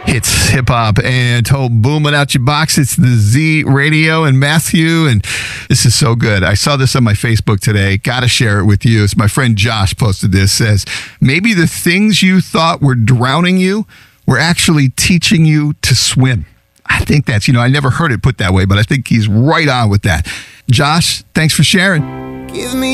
It's hip hop and booming out your box. It's the Z Radio and Matthew, and this is so good. I saw this on my Facebook today. Got to share it with you. It's my friend Josh posted this. Says, maybe the things you thought were drowning you were actually teaching you to swim. I think that's, I never heard it put that way, but I think he's right on with that. Josh, thanks for sharing. Give me